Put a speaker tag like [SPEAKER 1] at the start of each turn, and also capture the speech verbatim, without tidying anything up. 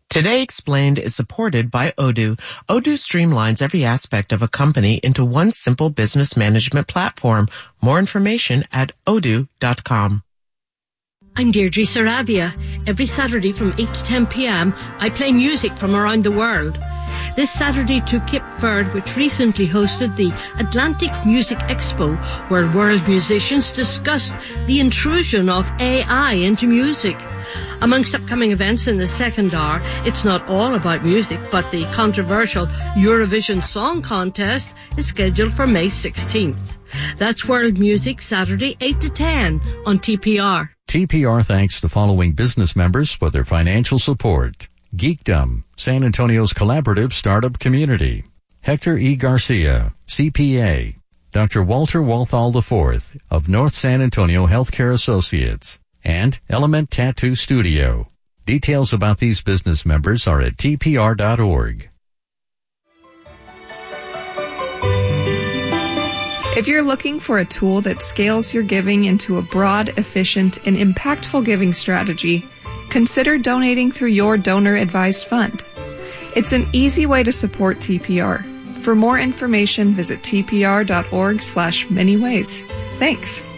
[SPEAKER 1] Today Explained is supported by Odoo. Odoo streamlines every aspect of a company into one simple business management platform. More information at odoo dot com.
[SPEAKER 2] I'm Deirdre Saravia. Every Saturday from eight to ten p.m. I play music from around the world. This Saturday to Cape Verde, which recently hosted the Atlantic Music Expo, where world musicians discussed the intrusion of A I into music. Amongst upcoming events in the second hour, it's not all about music, but the controversial Eurovision Song Contest is scheduled for May sixteenth. That's World Music, Saturday, eight to ten on T P R.
[SPEAKER 3] T P R thanks the following business members for their financial support. Geekdom, San Antonio's collaborative startup community. Hector E. Garcia, C P A. Doctor Walter Walthall the fourth of North San Antonio Healthcare Associates. And Element Tattoo Studio. Details about these business members are at T P R dot org.
[SPEAKER 4] If you're looking for a tool that scales your giving into a broad, efficient, and impactful giving strategy, consider donating through your donor-advised fund. It's an easy way to support T P R. For more information, visit T P R dot org slash many ways. Thanks.